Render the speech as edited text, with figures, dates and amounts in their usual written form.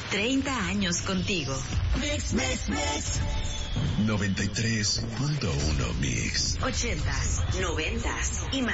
30 años contigo. Mix, mix, mix. 93.1 Mix. 80s, 90s y más.